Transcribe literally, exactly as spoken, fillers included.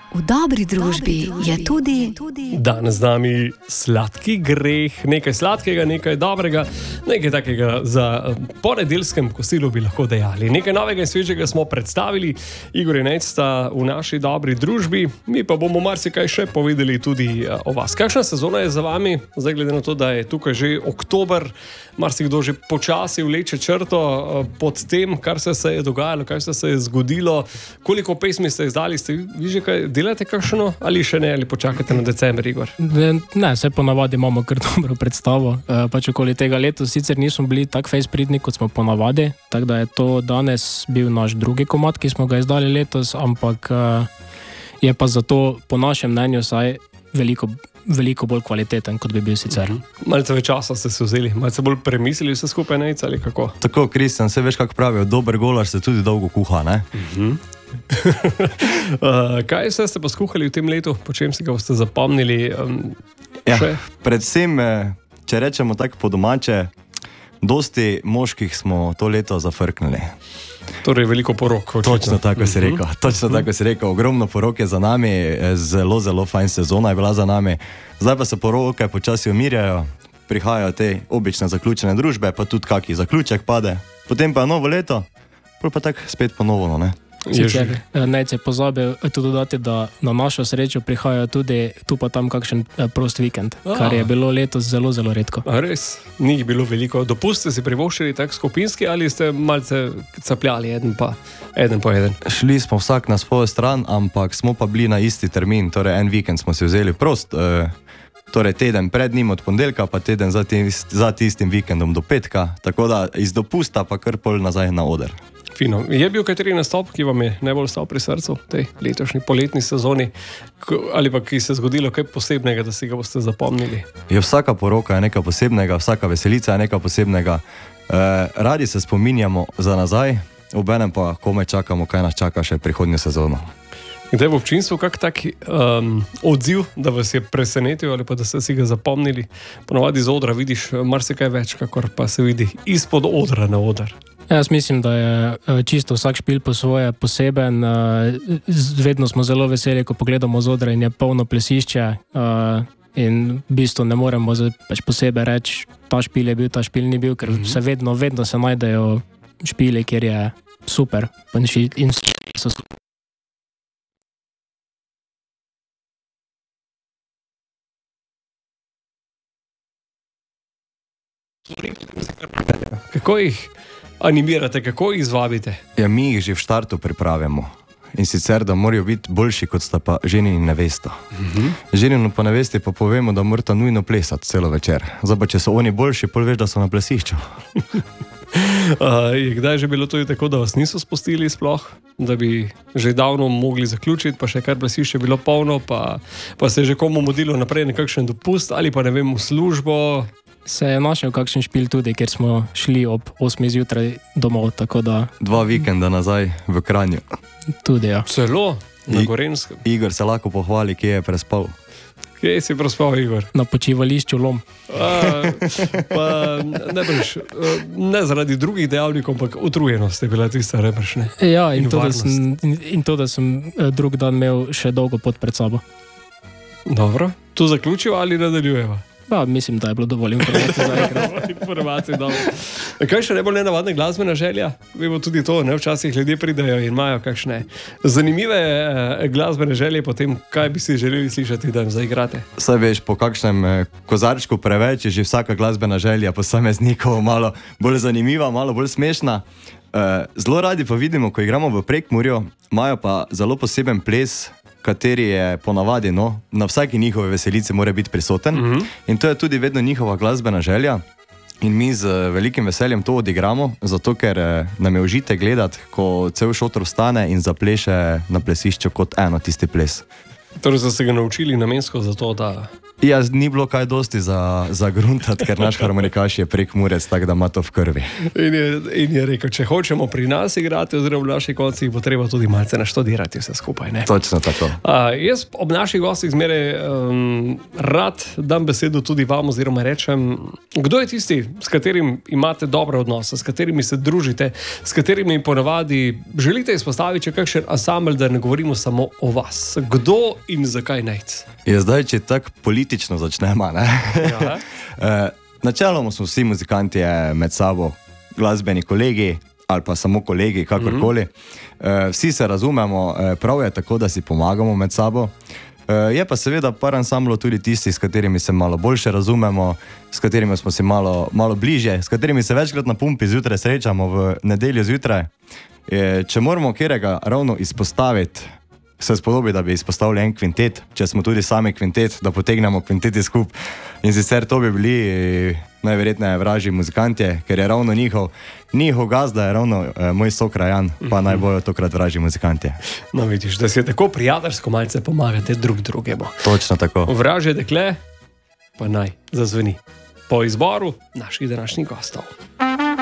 V dobri družbi je tudi danes z nami sladki greh, nekaj sladkega, nekaj dobrega, nekaj takega za ponedeljskem kosilu bi lahko dejali. Nekaj novega in svežega smo predstavili, Igor in Nejc sta v naši dobri družbi, mi pa bomo marsikaj še povedali tudi o vas. Kakšna sezona je za vami, zdaj glede na to, da je tukaj že oktober, marsikdo že počasi vleče črto pod tem, kar se, se je dogajalo, kaj se, se je zgodilo, koliko pesmi ste izdali, ste vi že kaj delate kakšno ali še ne, ali počakate na december, Igor? Ne, ne se ponavadi imamo kar dobro predstavo. E, pač okoli tega letos sicer nismo bili tak fejs pridni, kot smo ponavadi, tako da je to danes bil naš drugi komad, ki smo ga izdali letos, ampak e, je pa zato po našem mnenju saj veliko, veliko bolj kvaliteten, kot bi bil sicer. Mm-hmm. Malce več časa ste se vzeli, malce bolj premislili vse skupaj, Nejc, ali kako? Tako, Kristjan, se veš, kako pravijo, dober golaž se tudi dolgo kuha, ne? Mhm. uh, kaj vse ste pa skuhali v tem letu, po čem si ga boste zapomnili? Um, ja, predvsem, če rečemo tako po domače, dosti moških smo to leto zafrknili. Torej veliko porok. Očitno. Točno tako si rekel, uh-huh. Točno tako si rekel. Ogromno porok je za nami, zelo, zelo fajn sezona je bila za nami. Zdaj pa se poroke počasi umirjajo, prihajajo te obične zaključene družbe, pa tudi kaki zaključek pade. Potem pa novo leto, pa tako spet ponovno, ne? Sicer Nejc je pozabil tudi dodati, da na našo srečo prihajajo tudi tu pa tam kakšen prost vikend, ah. kar je bilo letos zelo, zelo redko. A res? Ni jih bilo veliko. Dopust ste si privoščili tak skupinski ali ste malce capljali eden pa eden po eden? Šli smo vsak na svojo stran, ampak smo pa bili na isti termin, torej en vikend smo si vzeli prost, e, torej teden pred njim od ponedeljka, pa teden za, tist, za tistim vikendom do petka, tako da iz dopusta pa kar pol nazaj na oder. Fino. Je bil kateri nastop, ki vam je najbolj stal pri srcu v tej letošnji poletni sezoni, ali pa ki se je zgodilo kaj posebnega, da si ga boste zapomnili? Je vsaka poroka je nekaj posebnega, vsaka veselica je nekaj posebnega. E, radi se spominjamo za nazaj, obenem pa komaj čakamo, kaj nas čaka še prihodnjo sezono. Kdaj je v občinstvu kak tak um, odziv, da vas je presenetil ali pa da ste si ga zapomnili? Ponovadi z odra vidiš marsikaj več, kakor pa se vidi izpod odra na oder. Jaz mislim, da je čisto vsak špil po svoje poseben. Vedno smo zelo veseli, ko pogledamo z odra in je polno plesišče in v bistvu ne moremo pač posebej reči, ta špil je bil, ta špil ni bil, ker mm-hmm. se vedno, vedno se najdejo špile, kjer je super in so super. Kako jih animirate, kako jih izvabite? Ja, mi jih že v štartu pripravimo. In sicer, da morajo biti boljši, kot sta pa ženi in nevesta. Uh-huh. Ženinu pa nevesti pa povemo, da morata nujno plesati celo večer. Zdaj pa, če so oni boljši, pol veš, da so na plesišču. uh, je kdaj že bilo tudi tako, da vas niso spustili sploh? Da bi že davno mogli zaključiti, pa še kar plesišče bilo polno, pa, pa se je že komu modilo naprej nekakšen dopust ali pa ne vem, v službo? Se je našel kakšen špil tudi, ker smo šli ob osmih zjutraj domov, tako da... Dva vikenda nazaj v Kranju. Tudi, ja. Celo? Na Gorenskem? Igor se lahko pohvali, kje je prespal. Kje si prespal, Igor? Na počivališču Lom. A, pa ne brž, ne zaradi drugih dejavnikov, ampak utrujenost je bila tista, ne brž, ne? Ja, in, in, to, da sem, in to, da sem drug dan imel še dolgo pot pred sabo. Dobro. Tu zaključil ali nadaljujeva? Ja, mislim, da je bilo dovolj informacij za enkrat. Informacij, dobro. Kaj še najbolj nenavadna glasbena želja? Vemo tudi to, ne? Včasih ljudje pridejo in imajo kakšne zanimive eh, glasbene želje, potem kaj bi si želeli slišati, da jim zaigrate? Saj veš, po kakšnem eh, kozarčku preveč je že vsaka glasbena želja posameznikov malo bolj zanimiva, malo bolj smešna. Eh, zelo radi pa vidimo, ko igramo v Prekmurju, imajo pa zelo poseben ples, kateri je ponavadi, no, na vsaki njihove veselici mora biti prisoten. Mm-hmm. In to je tudi vedno njihova glasbena želja. In mi z velikim veseljem to odigramo, zato ker nam je užite gledati, ko cel šotor vstane in zapleše na plesišču kot eno tisti ples. Torej ste se ga naučili namensko za to, da Ja, ni bilo kaj dosti za, za gruntati, ker naš harmonikaš je Prekmurec, tako da ima to v krvi. In je, in je rekel, če hočemo pri nas igrati, oziroma v naših koncih, bo treba tudi malce naštudirati vse skupaj. Ne? Točno tako. Uh, jaz ob naših gostih zmeraj um, rad dam besedo tudi vam, oziroma rečem, kdo je tisti, s katerim imate dobre odnose, s katerimi se družite, s katerimi ponavadi želite izpostaviti, če kakšen ansambel, da ne govorimo samo o vas. Kdo in zakaj Nejc? Je zdaj, če tako politično začnemo, ne? Ja. e, načeloma smo vsi muzikanti med sabo glasbeni kolegi ali pa samo kolegi, kakorkoli. Mm-hmm. e, vsi se razumemo, e, prav je tako, da si pomagamo med sabo. E, je pa seveda par ansamblov tudi tisti, s katerimi se malo boljše razumemo, s katerimi smo si malo, malo bliže, s katerimi se večkrat na pumpi zjutraj srečamo v nedeljo zjutraj. E, če moramo kjerega ravno izpostaviti, se spodobi, da bi izpostavili en kvintet, če smo tudi sami kvintet, da potegnemo kvinteti skup. In sicer to bi bili najverjetneje Vražji muzikanti, ker je ravno njihov, njihov gazda je ravno eh, moj sokrajan, pa naj bojo tokrat Vražji muzikanti. No vidiš, da si tako prijateljsko malce pomagate drug drugemu. Točno tako. Vražje dekle pa naj zazveni po izboru naših današnjih gostov.